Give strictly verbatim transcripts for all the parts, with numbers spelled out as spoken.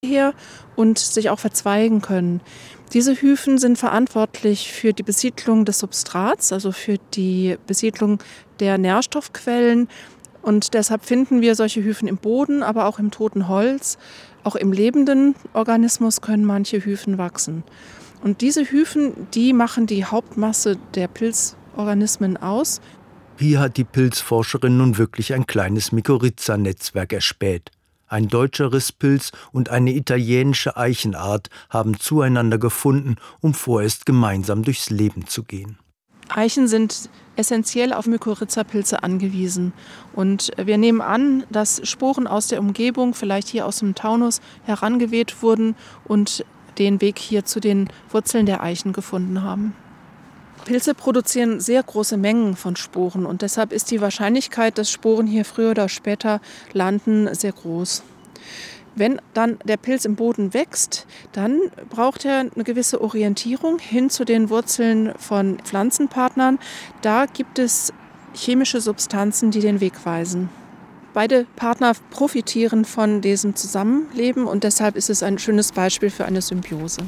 her und sich auch verzweigen können. Diese Hyphen sind verantwortlich für die Besiedlung des Substrats, also für die Besiedlung der Nährstoffquellen. Und deshalb finden wir solche Hyphen im Boden, aber auch im toten Holz. Auch im lebenden Organismus können manche Hyphen wachsen. Und diese Hyphen, die machen die Hauptmasse der Pilzorganismen aus. Hier hat die Pilzforscherin nun wirklich ein kleines Mykorrhiza-Netzwerk erspäht. Ein deutscher Risspilz und eine italienische Eichenart haben zueinander gefunden, um vorerst gemeinsam durchs Leben zu gehen. Eichen sind essentiell auf Mykorrhiza-Pilze angewiesen. Und wir nehmen an, dass Sporen aus der Umgebung, vielleicht hier aus dem Taunus, herangeweht wurden und den Weg hier zu den Wurzeln der Eichen gefunden haben. Pilze produzieren sehr große Mengen von Sporen und deshalb ist die Wahrscheinlichkeit, dass Sporen hier früher oder später landen, sehr groß. Wenn dann der Pilz im Boden wächst, dann braucht er eine gewisse Orientierung hin zu den Wurzeln von Pflanzenpartnern. Da gibt es chemische Substanzen, die den Weg weisen. Beide Partner profitieren von diesem Zusammenleben und deshalb ist es ein schönes Beispiel für eine Symbiose.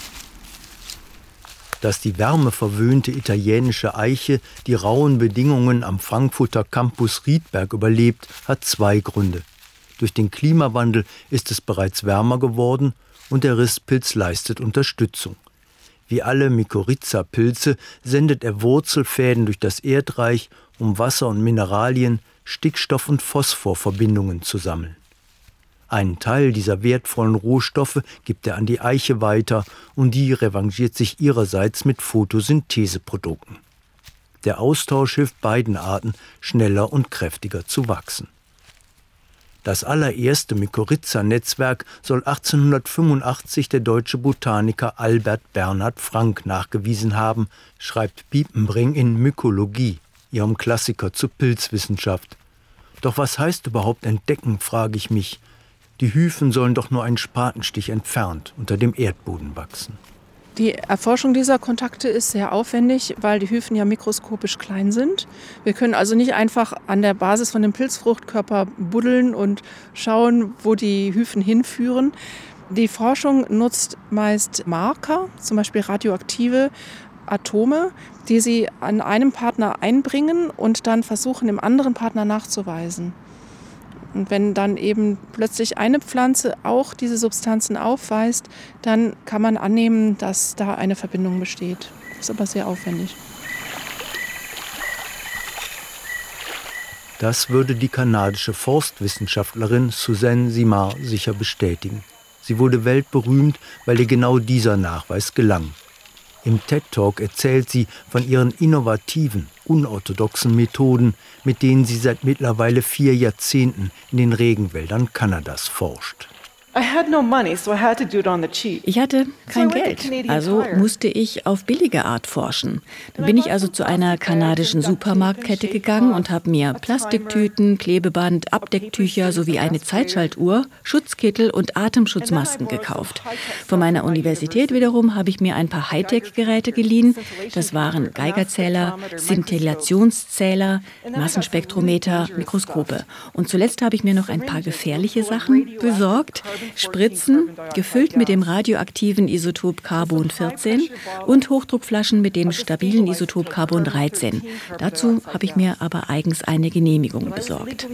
Dass die wärmeverwöhnte italienische Eiche die rauen Bedingungen am Frankfurter Campus Riedberg überlebt, hat zwei Gründe. Durch den Klimawandel ist es bereits wärmer geworden und der Risspilz leistet Unterstützung. Wie alle Mykorrhiza-Pilze sendet er Wurzelfäden durch das Erdreich, um Wasser und Mineralien, Stickstoff- und Phosphorverbindungen zu sammeln. Einen Teil dieser wertvollen Rohstoffe gibt er an die Eiche weiter und die revanchiert sich ihrerseits mit Photosyntheseprodukten. Der Austausch hilft beiden Arten, schneller und kräftiger zu wachsen. Das allererste Mykorrhiza-Netzwerk soll achtzehnhundertfünfundachtzig der deutsche Botaniker Albert Bernhard Frank nachgewiesen haben, schreibt Piepenbring in Mykologie, ihrem Klassiker zur Pilzwissenschaft. Doch was heißt überhaupt entdecken, frage ich mich. Die Hyphen sollen doch nur einen Spatenstich entfernt unter dem Erdboden wachsen. Die Erforschung dieser Kontakte ist sehr aufwendig, weil die Hyphen ja mikroskopisch klein sind. Wir können also nicht einfach an der Basis von dem Pilzfruchtkörper buddeln und schauen, wo die Hyphen hinführen. Die Forschung nutzt meist Marker, zum Beispiel radioaktive Atome, die sie an einem Partner einbringen und dann versuchen, dem anderen Partner nachzuweisen. Und wenn dann eben plötzlich eine Pflanze auch diese Substanzen aufweist, dann kann man annehmen, dass da eine Verbindung besteht. Das ist aber sehr aufwendig. Das würde die kanadische Forstwissenschaftlerin Suzanne Simard sicher bestätigen. Sie wurde weltberühmt, weil ihr genau dieser Nachweis gelang. Im TED-Talk erzählt sie von ihren innovativen, unorthodoxen Methoden, mit denen sie seit mittlerweile vier Jahrzehnten in den Regenwäldern Kanadas forscht. Ich hatte kein Geld, also musste ich auf billige Art forschen. Dann bin ich also zu einer kanadischen Supermarktkette gegangen und habe mir Plastiktüten, Klebeband, Abdecktücher sowie eine Zeitschaltuhr, Schutzkittel und Atemschutzmasken gekauft. Von meiner Universität wiederum habe ich mir ein paar Hightech-Geräte geliehen. Das waren Geigerzähler, Szintillationszähler, Massenspektrometer, Mikroskope. Und zuletzt habe ich mir noch ein paar gefährliche Sachen besorgt. Spritzen, gefüllt mit dem radioaktiven Isotop Carbon vierzehn und Hochdruckflaschen mit dem stabilen Isotop Carbon dreizehn. Dazu habe ich mir aber eigens eine Genehmigung besorgt.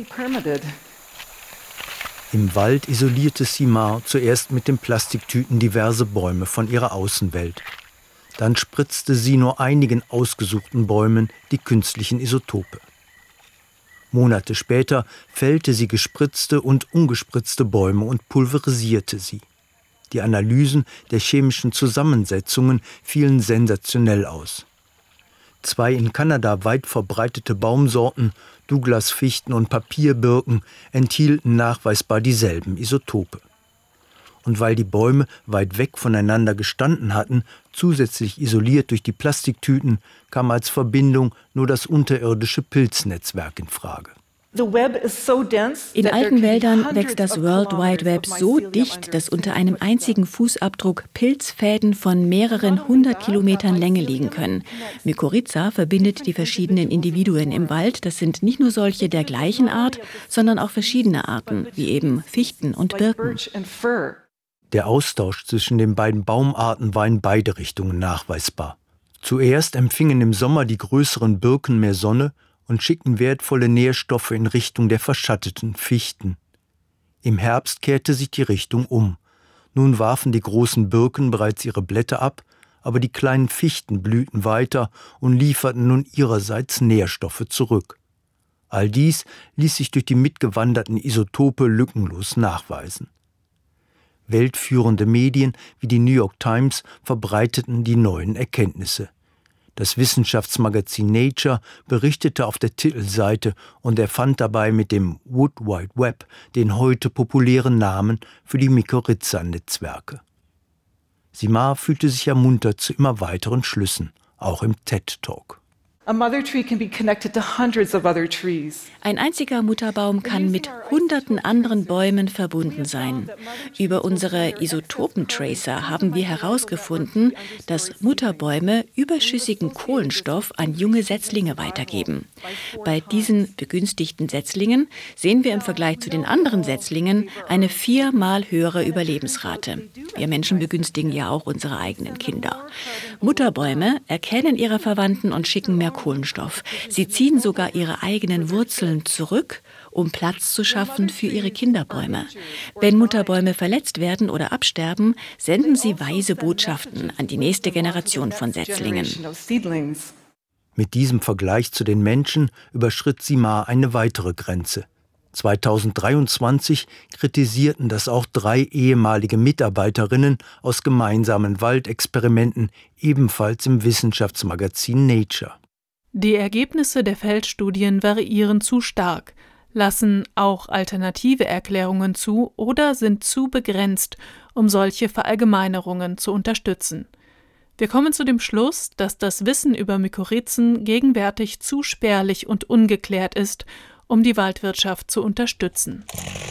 Im Wald isolierte Simard zuerst mit den Plastiktüten diverse Bäume von ihrer Außenwelt. Dann spritzte sie nur einigen ausgesuchten Bäumen die künstlichen Isotope. Monate später fällte sie gespritzte und ungespritzte Bäume und pulverisierte sie. Die Analysen der chemischen Zusammensetzungen fielen sensationell aus. Zwei in Kanada weit verbreitete Baumsorten, Douglas-Fichten und Papierbirken, enthielten nachweisbar dieselben Isotope. Und weil die Bäume weit weg voneinander gestanden hatten, zusätzlich isoliert durch die Plastiktüten, kam als Verbindung nur das unterirdische Pilznetzwerk in Frage. In alten Wäldern wächst das World Wide Web so dicht, dass unter einem einzigen Fußabdruck Pilzfäden von mehreren hundert Kilometern Länge liegen können. Mykorrhiza verbindet die verschiedenen Individuen im Wald. Das sind nicht nur solche der gleichen Art, sondern auch verschiedene Arten, wie eben Fichten und Birken. Der Austausch zwischen den beiden Baumarten war in beide Richtungen nachweisbar. Zuerst empfingen im Sommer die größeren Birken mehr Sonne und schickten wertvolle Nährstoffe in Richtung der verschatteten Fichten. Im Herbst kehrte sich die Richtung um. Nun warfen die großen Birken bereits ihre Blätter ab, aber die kleinen Fichten blühten weiter und lieferten nun ihrerseits Nährstoffe zurück. All dies ließ sich durch die mitgewanderten Isotope lückenlos nachweisen. Weltführende Medien wie die New York Times verbreiteten die neuen Erkenntnisse. Das Wissenschaftsmagazin Nature berichtete auf der Titelseite und erfand dabei mit dem Wood Wide Web den heute populären Namen für die Mykorrhiza-Netzwerke. Simard fühlte sich ermuntert zu immer weiteren Schlüssen, auch im TED-Talk. Ein einziger Mutterbaum kann mit hunderten anderen Bäumen verbunden sein. Über unsere Isotopentracer haben wir herausgefunden, dass Mutterbäume überschüssigen Kohlenstoff an junge Setzlinge weitergeben. Bei diesen begünstigten Setzlingen sehen wir im Vergleich zu den anderen Setzlingen eine viermal höhere Überlebensrate. Wir Menschen begünstigen ja auch unsere eigenen Kinder. Mutterbäume erkennen ihre Verwandten und schicken mehr Kohlenstoff. Sie ziehen sogar ihre eigenen Wurzeln zurück, um Platz zu schaffen für ihre Kinderbäume. Wenn Mutterbäume verletzt werden oder absterben, senden sie weise Botschaften an die nächste Generation von Setzlingen. Mit diesem Vergleich zu den Menschen überschritt Simard eine weitere Grenze. zweitausenddreiundzwanzig kritisierten das auch drei ehemalige Mitarbeiterinnen aus gemeinsamen Waldexperimenten, ebenfalls im Wissenschaftsmagazin Nature. Die Ergebnisse der Feldstudien variieren zu stark, lassen auch alternative Erklärungen zu oder sind zu begrenzt, um solche Verallgemeinerungen zu unterstützen. Wir kommen zu dem Schluss, dass das Wissen über Mykorrhizen gegenwärtig zu spärlich und ungeklärt ist, um die Waldwirtschaft zu unterstützen.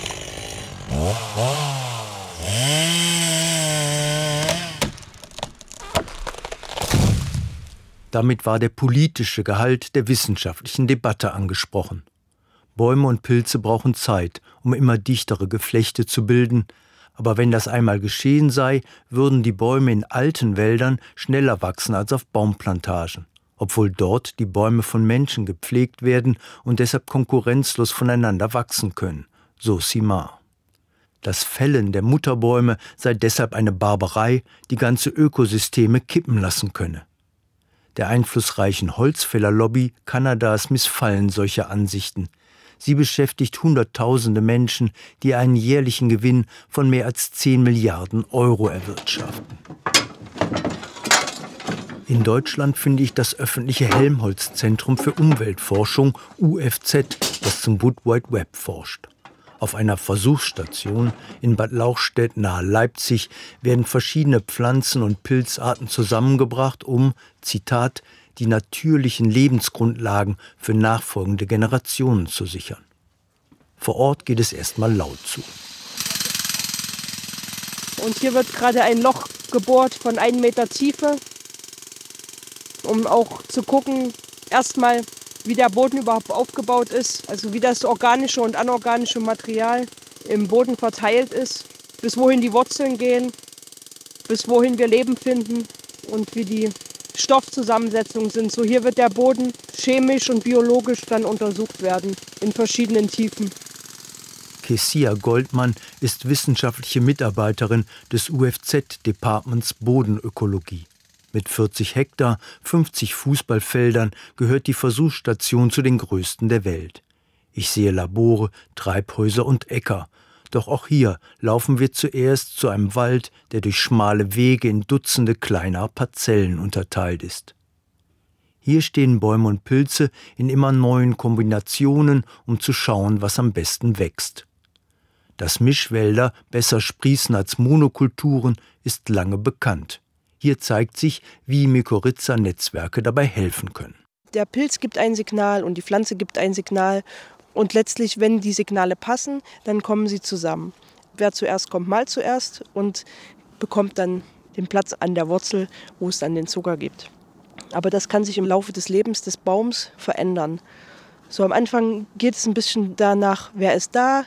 Damit war der politische Gehalt der wissenschaftlichen Debatte angesprochen. Bäume und Pilze brauchen Zeit, um immer dichtere Geflechte zu bilden, aber wenn das einmal geschehen sei, würden die Bäume in alten Wäldern schneller wachsen als auf Baumplantagen, obwohl dort die Bäume von Menschen gepflegt werden und deshalb konkurrenzlos voneinander wachsen können, so Simard. Das Fällen der Mutterbäume sei deshalb eine Barbarei, die ganze Ökosysteme kippen lassen könne. Der einflussreichen Holzfällerlobby Kanadas missfallen solche Ansichten. Sie beschäftigt Hunderttausende Menschen, die einen jährlichen Gewinn von mehr als zehn Milliarden Euro erwirtschaften. In Deutschland finde ich das öffentliche Helmholtz-Zentrum für Umweltforschung U F Z, das zum Wood Wide Web forscht. Auf einer Versuchsstation in Bad Lauchstädt nahe Leipzig werden verschiedene Pflanzen- und Pilzarten zusammengebracht, um, Zitat, die natürlichen Lebensgrundlagen für nachfolgende Generationen zu sichern. Vor Ort geht es erstmal laut zu. Und hier wird gerade ein Loch gebohrt von einem Meter Tiefe, um auch zu gucken, erstmal, wie der Boden überhaupt aufgebaut ist, also wie das organische und anorganische Material im Boden verteilt ist, bis wohin die Wurzeln gehen, bis wohin wir Leben finden und wie die Stoffzusammensetzungen sind. So hier wird der Boden chemisch und biologisch dann untersucht werden, in verschiedenen Tiefen. Kessia Goldmann ist wissenschaftliche Mitarbeiterin des U F Z-Departments Bodenökologie. Mit vierzig Hektar, fünfzig Fußballfeldern gehört die Versuchsstation zu den größten der Welt. Ich sehe Labore, Treibhäuser und Äcker. Doch auch hier laufen wir zuerst zu einem Wald, der durch schmale Wege in Dutzende kleiner Parzellen unterteilt ist. Hier stehen Bäume und Pilze in immer neuen Kombinationen, um zu schauen, was am besten wächst. Dass Mischwälder besser sprießen als Monokulturen, ist lange bekannt. Hier zeigt sich, wie Mykorrhiza-Netzwerke dabei helfen können. Der Pilz gibt ein Signal und die Pflanze gibt ein Signal. Und letztlich, wenn die Signale passen, dann kommen sie zusammen. Wer zuerst kommt, mal zuerst und bekommt dann den Platz an der Wurzel, wo es dann den Zucker gibt. Aber das kann sich im Laufe des Lebens des Baums verändern. So am Anfang geht es ein bisschen danach, wer ist da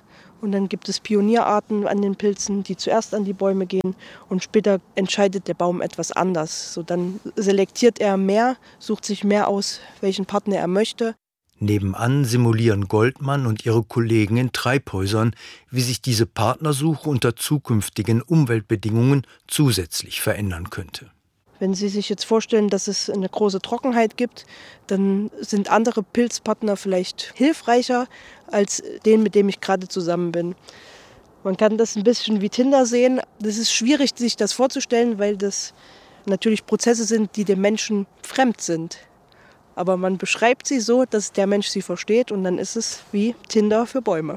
Und dann gibt es Pionierarten an den Pilzen, die zuerst an die Bäume gehen. Und später entscheidet der Baum etwas anders. So, dann selektiert er mehr, sucht sich mehr aus, welchen Partner er möchte. Nebenan simulieren Goldmann und ihre Kollegen in Treibhäusern, wie sich diese Partnersuche unter zukünftigen Umweltbedingungen zusätzlich verändern könnte. Wenn Sie sich jetzt vorstellen, dass es eine große Trockenheit gibt, dann sind andere Pilzpartner vielleicht hilfreicher als den, mit dem ich gerade zusammen bin. Man kann das ein bisschen wie Tinder sehen. Das ist schwierig, sich das vorzustellen, weil das natürlich Prozesse sind, die dem Menschen fremd sind. Aber man beschreibt sie so, dass der Mensch sie versteht und dann ist es wie Tinder für Bäume.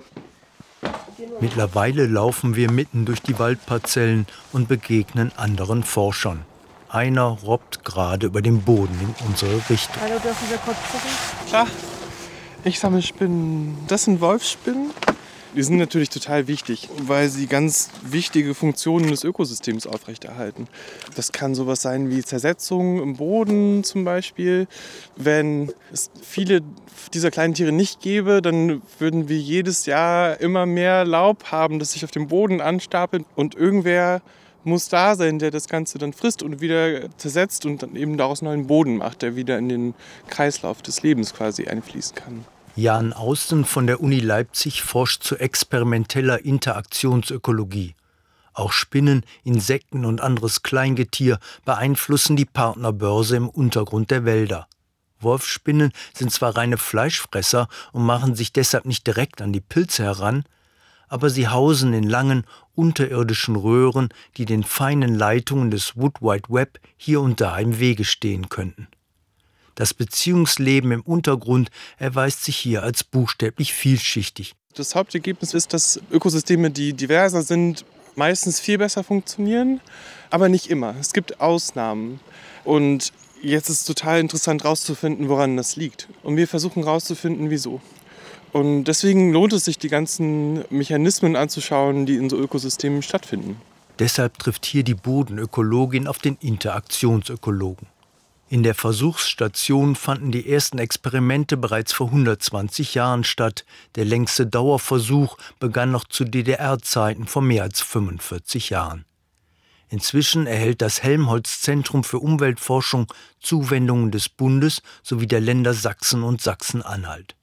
Mittlerweile laufen wir mitten durch die Waldparzellen und begegnen anderen Forschern. Einer robbt gerade über den Boden in unsere Richtung. Hallo, dürfen wir kurz gucken? Klar, ich sammle Spinnen. Das sind Wolfsspinnen. Die sind natürlich total wichtig, weil sie ganz wichtige Funktionen des Ökosystems aufrechterhalten. Das kann sowas sein wie Zersetzung im Boden zum Beispiel. Wenn es viele dieser kleinen Tiere nicht gäbe, dann würden wir jedes Jahr immer mehr Laub haben, das sich auf dem Boden anstapelt und irgendwer muss da sein, der das Ganze dann frisst und wieder zersetzt und dann eben daraus neuen Boden macht, der wieder in den Kreislauf des Lebens quasi einfließen kann. Jan Austen von der Uni Leipzig forscht zu experimenteller Interaktionsökologie. Auch Spinnen, Insekten und anderes Kleingetier beeinflussen die Partnerbörse im Untergrund der Wälder. Wolfsspinnen sind zwar reine Fleischfresser und machen sich deshalb nicht direkt an die Pilze heran, aber sie hausen in langen, unterirdischen Röhren, die den feinen Leitungen des Wood Wide Web hier und da im Wege stehen könnten. Das Beziehungsleben im Untergrund erweist sich hier als buchstäblich vielschichtig. Das Hauptergebnis ist, dass Ökosysteme, die diverser sind, meistens viel besser funktionieren, aber nicht immer. Es gibt Ausnahmen. Und jetzt ist es total interessant herauszufinden, woran das liegt. Und wir versuchen herauszufinden, wieso. Und deswegen lohnt es sich, die ganzen Mechanismen anzuschauen, die in so Ökosystemen stattfinden. Deshalb trifft hier die Bodenökologin auf den Interaktionsökologen. In der Versuchsstation fanden die ersten Experimente bereits vor hundertzwanzig Jahren statt. Der längste Dauerversuch begann noch zu D D R-Zeiten vor mehr als fünfundvierzig Jahren. Inzwischen erhält das Helmholtz-Zentrum für Umweltforschung Zuwendungen des Bundes sowie der Länder Sachsen und Sachsen-Anhalt.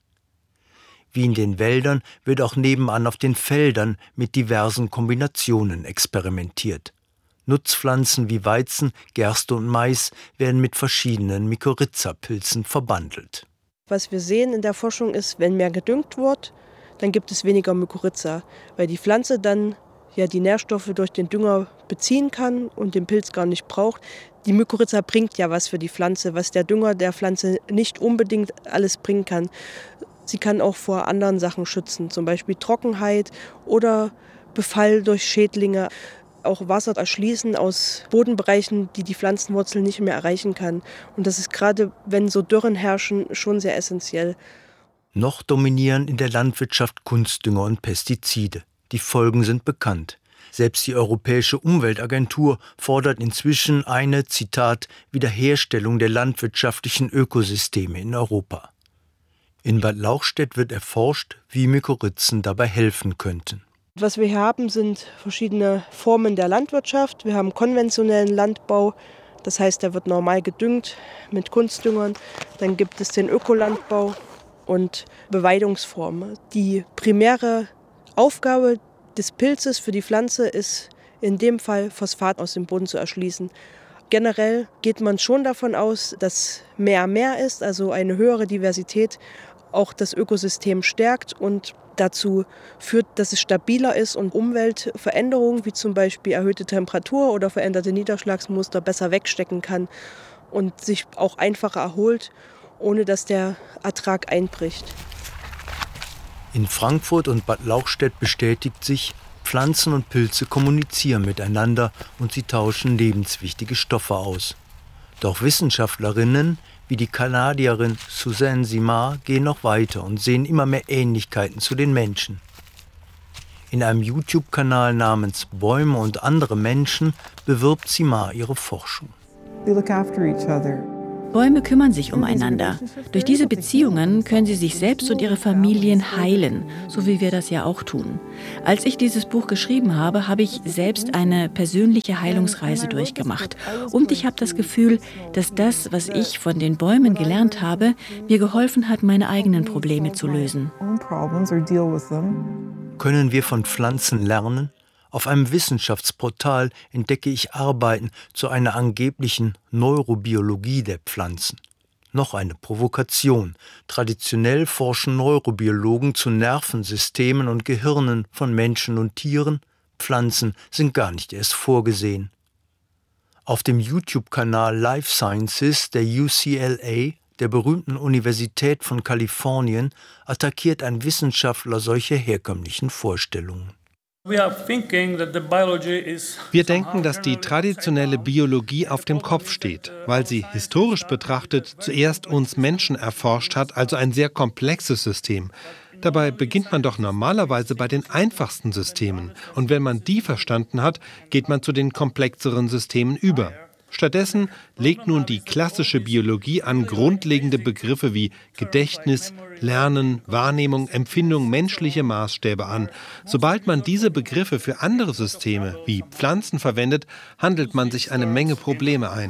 Wie in den Wäldern wird auch nebenan auf den Feldern mit diversen Kombinationen experimentiert. Nutzpflanzen wie Weizen, Gerste und Mais werden mit verschiedenen Mykorrhiza-Pilzen verbandelt. Was wir sehen in der Forschung ist, wenn mehr gedüngt wird, dann gibt es weniger Mykorrhiza, weil die Pflanze dann ja die Nährstoffe durch den Dünger beziehen kann und den Pilz gar nicht braucht. Die Mykorrhiza bringt ja was für die Pflanze, was der Dünger der Pflanze nicht unbedingt alles bringen kann. Sie kann auch vor anderen Sachen schützen, zum Beispiel Trockenheit oder Befall durch Schädlinge. Auch Wasser erschließen aus Bodenbereichen, die die Pflanzenwurzel nicht mehr erreichen kann. Und das ist gerade, wenn so Dürren herrschen, schon sehr essentiell. Noch dominieren in der Landwirtschaft Kunstdünger und Pestizide. Die Folgen sind bekannt. Selbst die Europäische Umweltagentur fordert inzwischen eine, Zitat, Wiederherstellung der landwirtschaftlichen Ökosysteme in Europa. In Bad Lauchstädt wird erforscht, wie Mykorrhizen dabei helfen könnten. Was wir hier haben, sind verschiedene Formen der Landwirtschaft. Wir haben konventionellen Landbau, das heißt, der wird normal gedüngt mit Kunstdüngern. Dann gibt es den Ökolandbau und Beweidungsformen. Die primäre Aufgabe des Pilzes für die Pflanze ist in dem Fall, Phosphat aus dem Boden zu erschließen. Generell geht man schon davon aus, dass mehr mehr ist, also eine höhere Diversität auch das Ökosystem stärkt und dazu führt, dass es stabiler ist und Umweltveränderungen wie zum Beispiel erhöhte Temperatur oder veränderte Niederschlagsmuster besser wegstecken kann und sich auch einfacher erholt, ohne dass der Ertrag einbricht. In Frankfurt und Bad Lauchstädt bestätigt sich, Pflanzen und Pilze kommunizieren miteinander und sie tauschen lebenswichtige Stoffe aus. Doch Wissenschaftlerinnen wie die Kanadierin Suzanne Simard gehen noch weiter und sehen immer mehr Ähnlichkeiten zu den Menschen. In einem YouTube-Kanal namens Bäume und andere Menschen bewirbt Simard ihre Forschung. We look after each other. Bäume kümmern sich umeinander. Durch diese Beziehungen können sie sich selbst und ihre Familien heilen, so wie wir das ja auch tun. Als ich dieses Buch geschrieben habe, habe ich selbst eine persönliche Heilungsreise durchgemacht. Und ich habe das Gefühl, dass das, was ich von den Bäumen gelernt habe, mir geholfen hat, meine eigenen Probleme zu lösen. Können wir von Pflanzen lernen? Auf einem Wissenschaftsportal entdecke ich Arbeiten zu einer angeblichen Neurobiologie der Pflanzen. Noch eine Provokation. Traditionell forschen Neurobiologen zu Nervensystemen und Gehirnen von Menschen und Tieren. Pflanzen sind gar nicht erst vorgesehen. Auf dem YouTube-Kanal Life Sciences der U C L A, der berühmten Universität von Kalifornien, attackiert ein Wissenschaftler solche herkömmlichen Vorstellungen. Wir denken, dass die traditionelle Biologie auf dem Kopf steht, weil sie historisch betrachtet zuerst uns Menschen erforscht hat, also ein sehr komplexes System. Dabei beginnt man doch normalerweise bei den einfachsten Systemen. Und wenn man die verstanden hat, geht man zu den komplexeren Systemen über. Stattdessen legt nun die klassische Biologie an grundlegende Begriffe wie Gedächtnis, Lernen, Wahrnehmung, Empfindung, menschliche Maßstäbe an. Sobald man diese Begriffe für andere Systeme wie Pflanzen verwendet, handelt man sich eine Menge Probleme ein.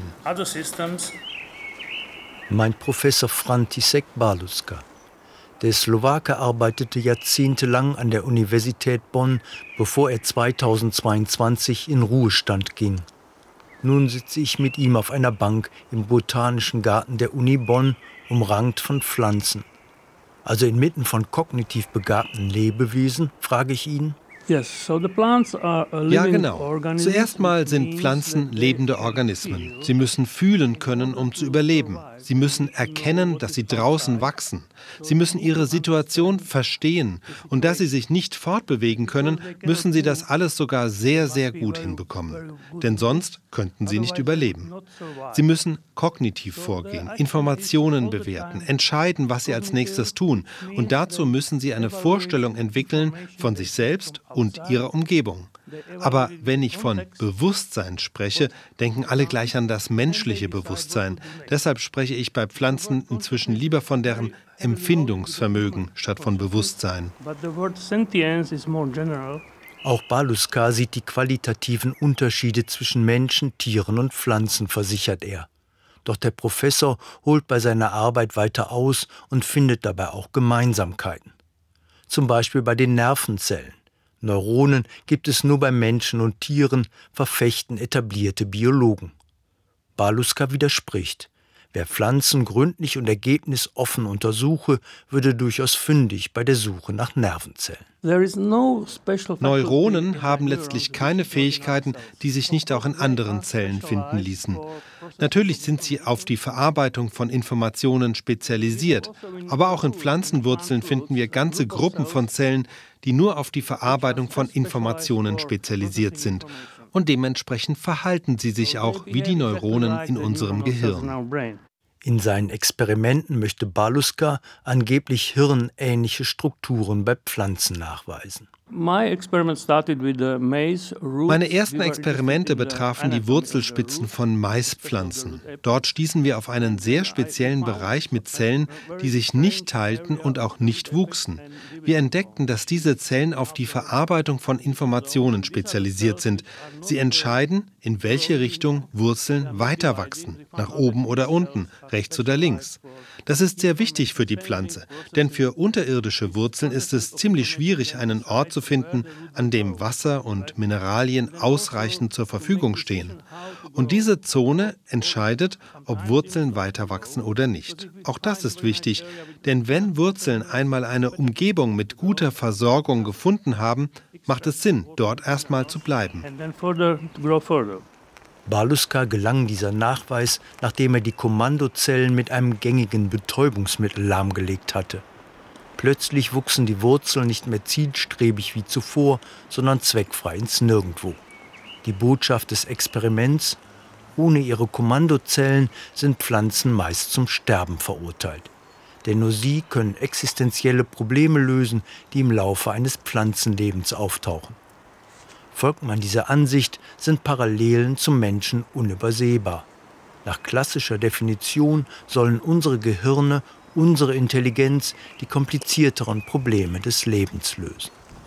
Meint Professor František Baluska. Der Slowake arbeitete jahrzehntelang an der Universität Bonn, bevor er zweitausendzweiundzwanzig in Ruhestand ging. Nun sitze ich mit ihm auf einer Bank im Botanischen Garten der Uni Bonn, umrankt von Pflanzen. Also inmitten von kognitiv begabten Lebewesen, frage ich ihn. Ja, genau. Zuerst mal sind Pflanzen lebende Organismen. Sie müssen fühlen können, um zu überleben. Sie müssen erkennen, dass sie draußen wachsen. Sie müssen ihre Situation verstehen. Und da sie sich nicht fortbewegen können, müssen sie das alles sogar sehr, sehr gut hinbekommen. Denn sonst könnten sie nicht überleben. Sie müssen kognitiv vorgehen, Informationen bewerten, entscheiden, was sie als nächstes tun. Und dazu müssen sie eine Vorstellung entwickeln von sich selbst und ihrer Umgebung. Aber wenn ich von Bewusstsein spreche, denken alle gleich an das menschliche Bewusstsein. Deshalb spreche ich bei Pflanzen inzwischen lieber von deren Empfindungsvermögen statt von Bewusstsein. Auch Baluska sieht die qualitativen Unterschiede zwischen Menschen, Tieren und Pflanzen, versichert er. Doch der Professor holt bei seiner Arbeit weiter aus und findet dabei auch Gemeinsamkeiten. Zum Beispiel bei den Nervenzellen. Neuronen gibt es nur bei Menschen und Tieren, verfechten etablierte Biologen. Baluska widerspricht. Wer Pflanzen gründlich und ergebnisoffen untersuche, würde durchaus fündig bei der Suche nach Nervenzellen. Neuronen haben letztlich keine Fähigkeiten, die sich nicht auch in anderen Zellen finden ließen. Natürlich sind sie auf die Verarbeitung von Informationen spezialisiert, aber auch in Pflanzenwurzeln finden wir ganze Gruppen von Zellen, die nur auf die Verarbeitung von Informationen spezialisiert sind. Und dementsprechend verhalten sie sich auch wie die Neuronen in unserem Gehirn. In seinen Experimenten möchte Baluska angeblich hirnähnliche Strukturen bei Pflanzen nachweisen. Meine ersten Experimente betrafen die Wurzelspitzen von Maispflanzen. Dort stießen wir auf einen sehr speziellen Bereich mit Zellen, die sich nicht teilten und auch nicht wuchsen. Wir entdeckten, dass diese Zellen auf die Verarbeitung von Informationen spezialisiert sind. Sie entscheiden, in welche Richtung Wurzeln weiter wachsen, nach oben oder unten, rechts oder links. Das ist sehr wichtig für die Pflanze, denn für unterirdische Wurzeln ist es ziemlich schwierig, einen Ort zu finden, an dem Wasser und Mineralien ausreichend zur Verfügung stehen. Und diese Zone entscheidet, ob Wurzeln weiter wachsen oder nicht. Auch das ist wichtig, denn wenn Wurzeln einmal eine Umgebung mit guter Versorgung gefunden haben, macht es Sinn, dort erstmal zu bleiben. Baluska gelang dieser Nachweis, nachdem er die Kommandozellen mit einem gängigen Betäubungsmittel lahmgelegt hatte. Plötzlich wuchsen die Wurzeln nicht mehr zielstrebig wie zuvor, sondern zweckfrei ins Nirgendwo. Die Botschaft des Experiments: Ohne ihre Kommandozellen sind Pflanzen meist zum Sterben verurteilt. Denn nur sie können existenzielle Probleme lösen, die im Laufe eines Pflanzenlebens auftauchen. Folgt man dieser Ansicht, sind Parallelen zum Menschen unübersehbar. Nach klassischer Definition sollen unsere Gehirne, unsere Intelligenz die komplizierteren Probleme des Lebens lösen.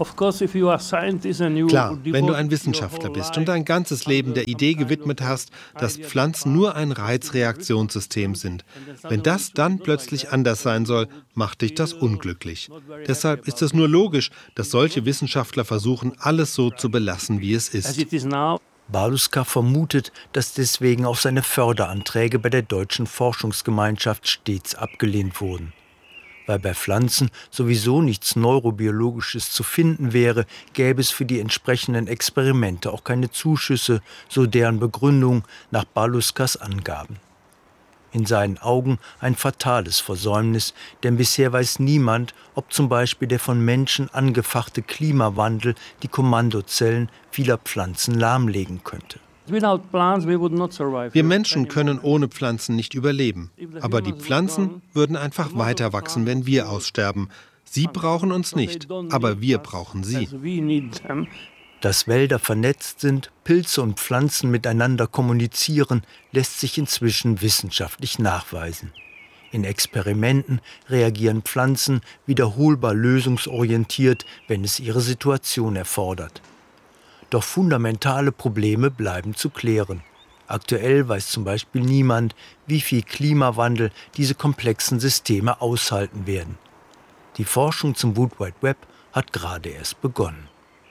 Klar, wenn du ein Wissenschaftler bist und dein ganzes Leben der Idee gewidmet hast, dass Pflanzen nur ein Reizreaktionssystem sind, wenn das dann plötzlich anders sein soll, macht dich das unglücklich. Deshalb ist es nur logisch, dass solche Wissenschaftler versuchen, alles so zu belassen, wie es ist. Baluska vermutet, dass deswegen auch seine Förderanträge bei der Deutschen Forschungsgemeinschaft stets abgelehnt wurden. Weil bei Pflanzen sowieso nichts Neurobiologisches zu finden wäre, gäbe es für die entsprechenden Experimente auch keine Zuschüsse, so deren Begründung nach Baluskas Angaben. In seinen Augen ein fatales Versäumnis, denn bisher weiß niemand, ob zum Beispiel der von Menschen angefachte Klimawandel die Kommandozellen vieler Pflanzen lahmlegen könnte. Wir Menschen können ohne Pflanzen nicht überleben. Aber die Pflanzen würden einfach weiter wachsen, wenn wir aussterben. Sie brauchen uns nicht, aber wir brauchen sie. Dass Wälder vernetzt sind, Pilze und Pflanzen miteinander kommunizieren, lässt sich inzwischen wissenschaftlich nachweisen. In Experimenten reagieren Pflanzen wiederholbar lösungsorientiert, wenn es ihre Situation erfordert. Doch fundamentale Probleme bleiben zu klären. Aktuell weiß zum Beispiel niemand, wie viel Klimawandel diese komplexen Systeme aushalten werden. Die Forschung zum World Wide Web hat gerade erst begonnen.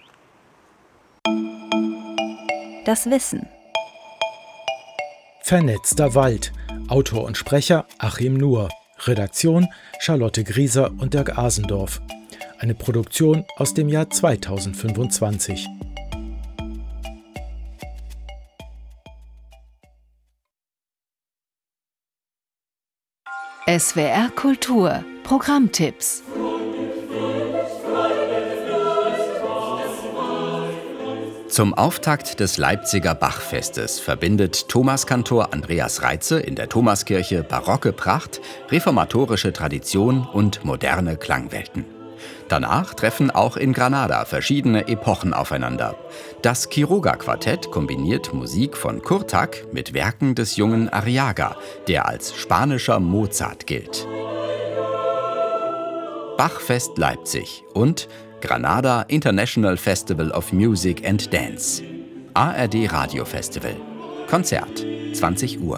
Das Wissen. Vernetzter Wald. Autor und Sprecher Achim Nuhr. Redaktion Charlotte Grieser und Dirk Asendorf. Eine Produktion aus dem Jahr zweitausendfünfundzwanzig. S W R Kultur. Programmtipps. Zum Auftakt des Leipziger Bachfestes verbindet Thomaskantor Andreas Reitze in der Thomaskirche barocke Pracht, reformatorische Tradition und moderne Klangwelten. Danach treffen auch in Granada verschiedene Epochen aufeinander. Das Quiroga-Quartett kombiniert Musik von Kurtak mit Werken des jungen Arriaga, der als spanischer Mozart gilt. Bachfest Leipzig und Granada International Festival of Music and Dance. A R D Radio Festival. Konzert, zwanzig Uhr.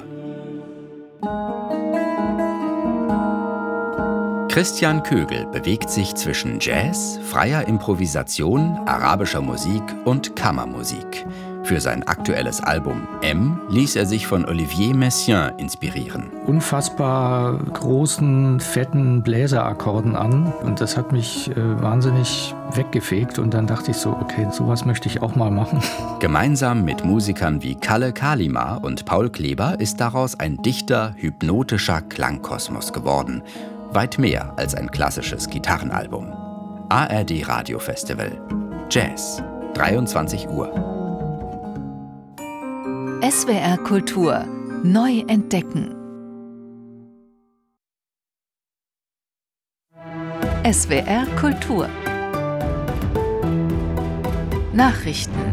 Christian Kögel bewegt sich zwischen Jazz, freier Improvisation, arabischer Musik und Kammermusik. Für sein aktuelles Album M ließ er sich von Olivier Messiaen inspirieren. Unfassbar großen, fetten Bläserakkorden an und das hat mich äh, wahnsinnig weggefegt und dann dachte ich so, okay, sowas möchte ich auch mal machen. Gemeinsam mit Musikern wie Kalle Kalima und Paul Kleber ist daraus ein dichter, hypnotischer Klangkosmos geworden. Weit mehr als ein klassisches Gitarrenalbum. A R D Radio Festival. Jazz, dreiundzwanzig Uhr. S W R Kultur. Neu entdecken. S W R Kultur. Nachrichten.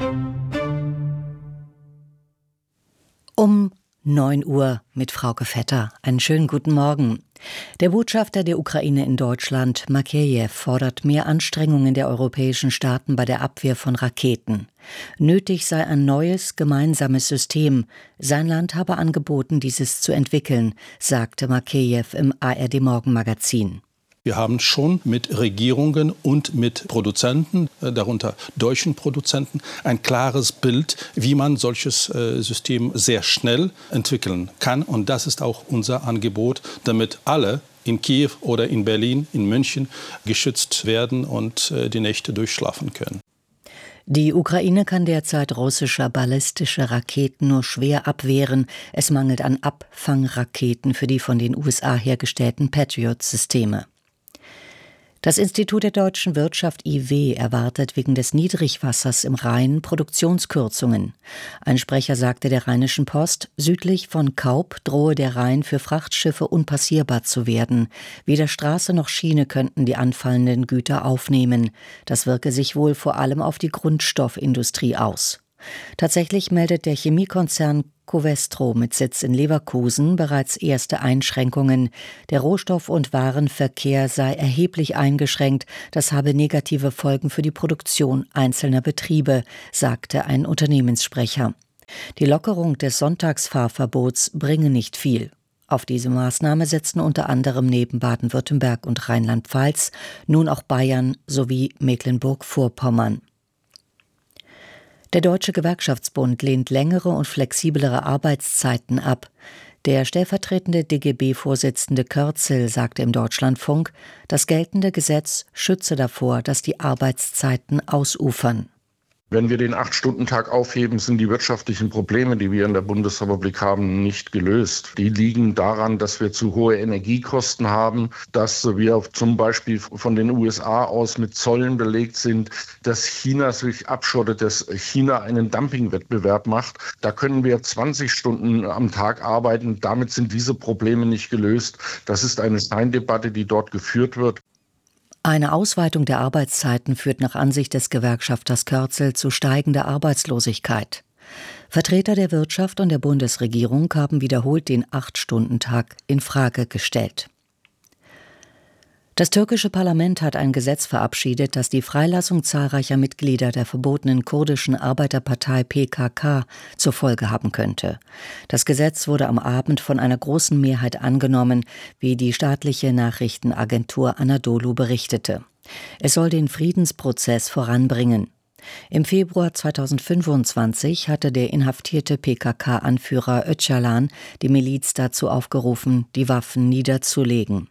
Um neun Uhr mit Frauke Vetter. Einen schönen guten Morgen. Der Botschafter der Ukraine in Deutschland, Makeyev, fordert mehr Anstrengungen der europäischen Staaten bei der Abwehr von Raketen. Nötig sei ein neues, gemeinsames System. Sein Land habe angeboten, dieses zu entwickeln, sagte Makeyev im A R D-Morgenmagazin. Wir haben schon mit Regierungen und mit Produzenten, darunter deutschen Produzenten, ein klares Bild, wie man solches System sehr schnell entwickeln kann. Und das ist auch unser Angebot, damit alle in Kiew oder in Berlin, in München geschützt werden und die Nächte durchschlafen können. Die Ukraine kann derzeit russische ballistische Raketen nur schwer abwehren. Es mangelt an Abfangraketen für die von den U S A hergestellten Patriot-Systeme. Das Institut der deutschen Wirtschaft I W erwartet wegen des Niedrigwassers im Rhein Produktionskürzungen. Ein Sprecher sagte der Rheinischen Post, südlich von Kaup drohe der Rhein für Frachtschiffe unpassierbar zu werden. Weder Straße noch Schiene könnten die anfallenden Güter aufnehmen. Das wirke sich wohl vor allem auf die Grundstoffindustrie aus. Tatsächlich meldet der Chemiekonzern Covestro mit Sitz in Leverkusen bereits erste Einschränkungen. Der Rohstoff- und Warenverkehr sei erheblich eingeschränkt. Das habe negative Folgen für die Produktion einzelner Betriebe, sagte ein Unternehmenssprecher. Die Lockerung des Sonntagsfahrverbots bringe nicht viel. Auf diese Maßnahme setzen unter anderem neben Baden-Württemberg und Rheinland-Pfalz nun auch Bayern sowie Mecklenburg-Vorpommern. Der Deutsche Gewerkschaftsbund lehnt längere und flexiblere Arbeitszeiten ab. Der stellvertretende D G B-Vorsitzende Körzel sagte im Deutschlandfunk, das geltende Gesetz schütze davor, dass die Arbeitszeiten ausufern. Wenn wir den Acht-Stunden-Tag aufheben, sind die wirtschaftlichen Probleme, die wir in der Bundesrepublik haben, nicht gelöst. Die liegen daran, dass wir zu hohe Energiekosten haben, dass wir zum Beispiel von den U S A aus mit Zöllen belegt sind, dass China sich abschottet, dass China einen Dumpingwettbewerb macht. Da können wir zwanzig Stunden am Tag arbeiten. Damit sind diese Probleme nicht gelöst. Das ist eine Scheindebatte, die dort geführt wird. Eine Ausweitung der Arbeitszeiten führt nach Ansicht des Gewerkschafters Körzel zu steigender Arbeitslosigkeit. Vertreter der Wirtschaft und der Bundesregierung haben wiederholt den Acht-Stunden-Tag in Frage gestellt. Das türkische Parlament hat ein Gesetz verabschiedet, das die Freilassung zahlreicher Mitglieder der verbotenen kurdischen Arbeiterpartei P K K zur Folge haben könnte. Das Gesetz wurde am Abend von einer großen Mehrheit angenommen, wie die staatliche Nachrichtenagentur Anadolu berichtete. Es soll den Friedensprozess voranbringen. Im Februar zweitausendfünfundzwanzig hatte der inhaftierte P K K-Anführer Öcalan die Miliz dazu aufgerufen, die Waffen niederzulegen.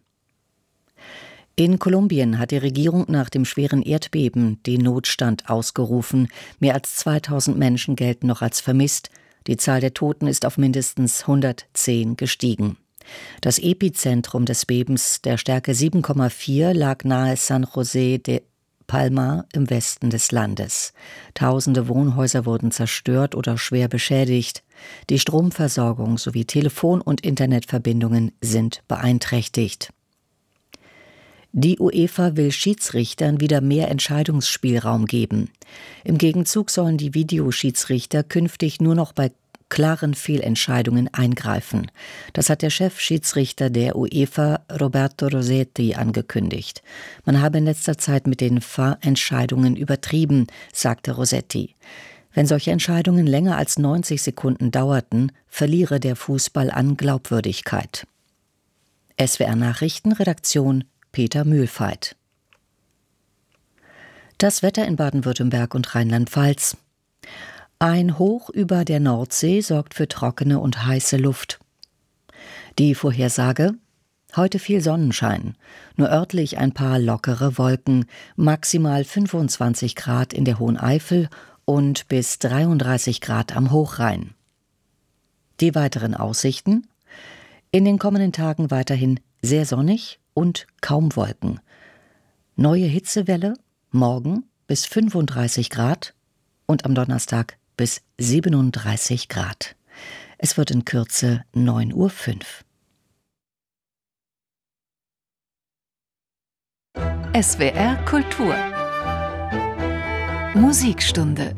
In Kolumbien hat die Regierung nach dem schweren Erdbeben den Notstand ausgerufen. Mehr als zweitausend Menschen gelten noch als vermisst. Die Zahl der Toten ist auf mindestens hundertzehn gestiegen. Das Epizentrum des Bebens der Stärke sieben Komma vier lag nahe San José de Palma im Westen des Landes. Tausende Wohnhäuser wurden zerstört oder schwer beschädigt. Die Stromversorgung sowie Telefon- und Internetverbindungen sind beeinträchtigt. Die UEFA will Schiedsrichtern wieder mehr Entscheidungsspielraum geben. Im Gegenzug sollen die Videoschiedsrichter künftig nur noch bei klaren Fehlentscheidungen eingreifen. Das hat der Chefschiedsrichter der UEFA, Roberto Rossetti, angekündigt. Man habe in letzter Zeit mit den V A R-Entscheidungen übertrieben, sagte Rossetti. Wenn solche Entscheidungen länger als neunzig Sekunden dauerten, verliere der Fußball an Glaubwürdigkeit. S W R-Nachrichten, Redaktion Peter Mühlfeit. Das Wetter in Baden-Württemberg und Rheinland-Pfalz. Ein Hoch über der Nordsee sorgt für trockene und heiße Luft. Die Vorhersage: heute viel Sonnenschein, nur örtlich ein paar lockere Wolken, maximal fünfundzwanzig Grad in der Hohen Eifel und bis dreiunddreißig Grad am Hochrhein. Die weiteren Aussichten: in den kommenden Tagen weiterhin sehr sonnig und kaum Wolken. Neue Hitzewelle, morgen bis fünfunddreißig Grad und am Donnerstag bis siebenunddreißig Grad. Es wird in Kürze neun Uhr fünf. S W R Kultur Musikstunde.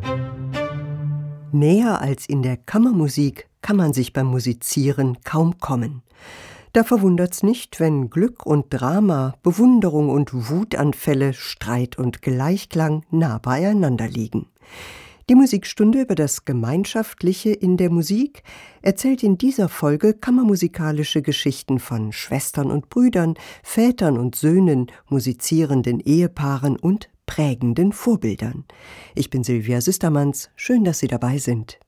Näher als in der Kammermusik kann man sich beim Musizieren kaum kommen. Da verwundert's nicht, wenn Glück und Drama, Bewunderung und Wutanfälle, Streit und Gleichklang nah beieinander liegen. Die Musikstunde über das Gemeinschaftliche in der Musik erzählt in dieser Folge kammermusikalische Geschichten von Schwestern und Brüdern, Vätern und Söhnen, musizierenden Ehepaaren und prägenden Vorbildern. Ich bin Silvia Süstermanns, schön, dass Sie dabei sind.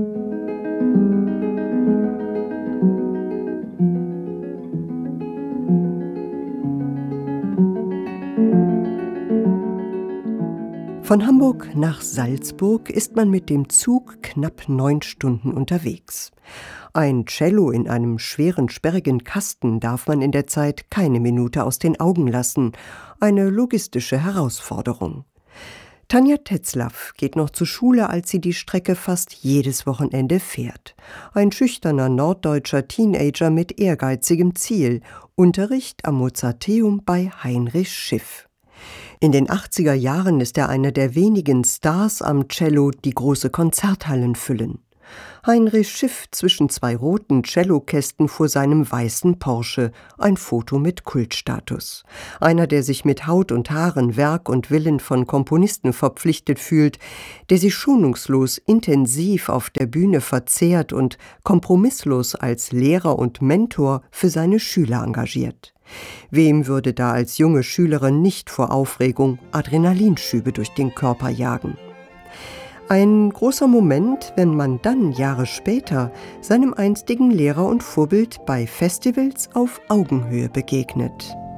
Von Hamburg nach Salzburg ist man mit dem Zug knapp neun Stunden unterwegs. Ein Cello in einem schweren, sperrigen Kasten darf man in der Zeit keine Minute aus den Augen lassen. Eine logistische Herausforderung. Tanja Tetzlaff geht noch zur Schule, als sie die Strecke fast jedes Wochenende fährt. Ein schüchterner norddeutscher Teenager mit ehrgeizigem Ziel. Unterricht am Mozarteum bei Heinrich Schiff. In den achtziger Jahren ist er einer der wenigen Stars am Cello, die große Konzerthallen füllen. Heinrich Schiff zwischen zwei roten Cellokästen vor seinem weißen Porsche, ein Foto mit Kultstatus. Einer, der sich mit Haut und Haaren Werk und Willen von Komponisten verpflichtet fühlt, der sich schonungslos intensiv auf der Bühne verzehrt und kompromisslos als Lehrer und Mentor für seine Schüler engagiert. Wem würde da als junge Schülerin nicht vor Aufregung Adrenalinschübe durch den Körper jagen? Ein großer Moment, wenn man dann Jahre später seinem einstigen Lehrer und Vorbild bei Festivals auf Augenhöhe begegnet.